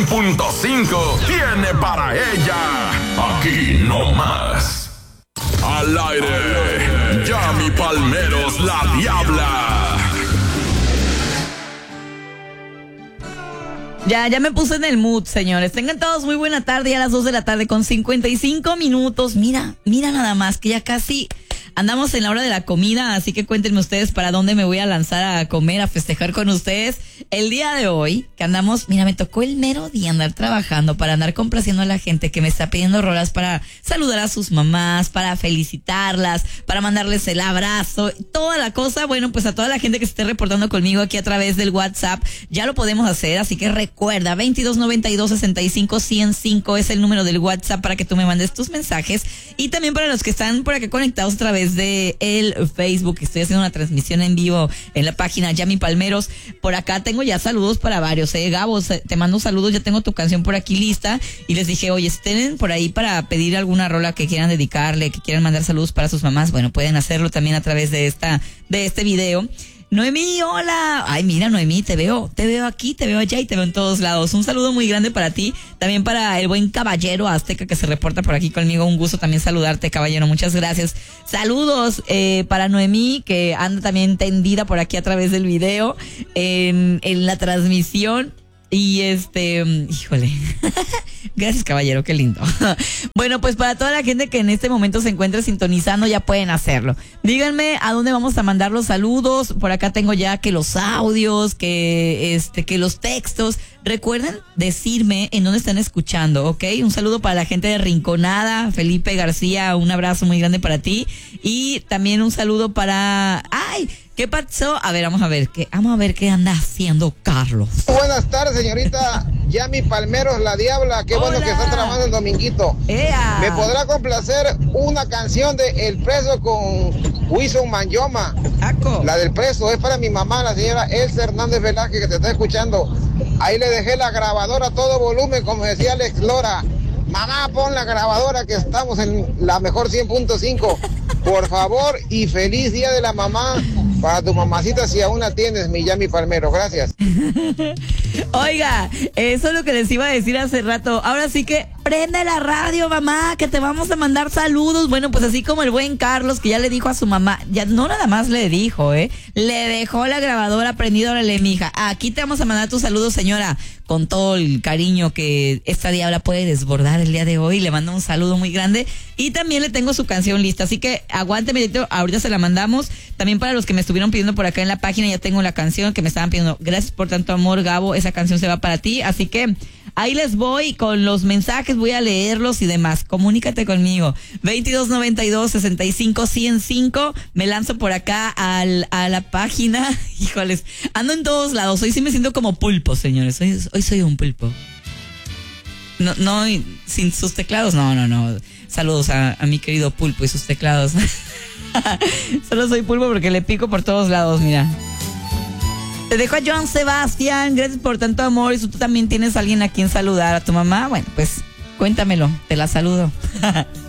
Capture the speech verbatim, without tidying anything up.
cien punto cinco tiene para ella. Aquí no más. Al aire, Yami Palmeros, la Diabla. Ya, ya me puse en el mood, señores. Tengan todos muy buena tarde, ya a las dos de la tarde con cincuenta y cinco minutos. Mira, mira nada más que ya casi andamos en la hora de la comida, así que cuéntenme ustedes para dónde me voy a lanzar a comer, a festejar con ustedes. El día de hoy, que andamos, mira, me tocó el mero día andar trabajando para andar complaciendo a la gente que me está pidiendo rolas para saludar a sus mamás, para felicitarlas, para mandarles el abrazo, toda la cosa. Bueno, pues a toda la gente que se esté reportando conmigo aquí a través del WhatsApp, ya lo podemos hacer, así que recuerda, veintidós noventa y dos sesenta y cinco ciento cinco es el número del WhatsApp para que tú me mandes tus mensajes, y también para los que están por acá conectados a través de el Facebook, estoy haciendo una transmisión en vivo en la página Yami Palmeros. Por acá tengo ya saludos para varios, eh, Gabo, te mando saludos, ya tengo tu canción por aquí lista, y les dije, oye, si tienen por ahí para pedir alguna rola que quieran dedicarle, que quieran mandar saludos para sus mamás, bueno, pueden hacerlo también a través de esta, de este video. Noemí, hola. Ay, mira, Noemí, te veo, te veo aquí, te veo allá y te veo en todos lados. Un saludo muy grande para ti, también para el buen caballero azteca que se reporta por aquí conmigo. Un gusto también saludarte, caballero, muchas gracias. Saludos eh, para Noemí, que anda también tendida por aquí a través del video, en, en la transmisión. Y este, híjole, gracias, caballero, qué lindo. Bueno, pues para toda la gente que en este momento se encuentra sintonizando, ya pueden hacerlo. Díganme a dónde vamos a mandar los saludos. Por acá tengo ya que los audios, que este, que los textos. Recuerden decirme en dónde están escuchando, ¿ok? Un saludo para la gente de Rinconada, Felipe García, un abrazo muy grande para ti. Y también un saludo para... ¡Ay! ¿Qué pasó? A ver, vamos a ver, qué, vamos a ver qué anda haciendo Carlos. Buenas tardes, señorita Yami Palmeros, la Diabla. Qué Hola. Bueno que está trabajando el dominguito. ¡Ea! ¿Me podrá complacer una canción de El Preso con Wilson Manyoma? ¡Aco! La del Preso es para mi mamá, la señora Elsa Hernández Velázquez, que te está escuchando. Ahí le dejé la grabadora a todo volumen, como decía Alex Lora. Mamá, pon la grabadora que estamos en la mejor cien punto cinco. Por favor, y feliz día de la mamá para tu mamacita, si aún la tienes, mi Yami Palmero. Gracias. Oiga, eso es lo que les iba a decir hace rato. Ahora sí que prende la radio, mamá, que te vamos a mandar saludos. Bueno, pues así como el buen Carlos, que ya le dijo a su mamá, ya no nada más le dijo, eh, le dejó la grabadora prendida. Órale, mija, aquí te vamos a mandar tus saludos, señora, con todo el cariño que esta diabla puede desbordar el día de hoy. Le mando un saludo muy grande y también le tengo su canción lista, así que aguánteme, ahorita se la mandamos. También para los que me estuvieron pidiendo por acá en la página, ya tengo la canción que me estaban pidiendo. Gracias por tanto amor, Gabo, esa canción se va para ti, así que ahí les voy con los mensajes, voy a leerlos y demás. Comunícate conmigo. veintidós noventa y dos sesenta y cinco ciento cinco. Me lanzo por acá al, a la página. Híjoles, ando en todos lados. Hoy sí me siento como pulpo, señores. Hoy, hoy soy un pulpo. No, no, sin sus teclados. No, no, no. Saludos a, a mi querido pulpo y sus teclados. Solo soy pulpo porque le pico por todos lados, mira. Te dejo a Joan Sebastián, gracias por tanto amor. Y si tú también tienes a alguien a quien saludar, a tu mamá, bueno, pues cuéntamelo, te la saludo.